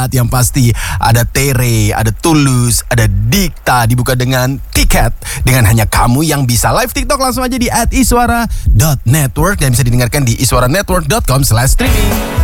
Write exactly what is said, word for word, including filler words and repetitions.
Ahmad, yang pasti ada Tere, ada Tulus, ada Dikta, dibuka dengan tiket dengan hanya kamu yang bisa live TikTok. Langsung aja di at iswara dot network dan bisa didengarkan di iswara network dot com slash streaming.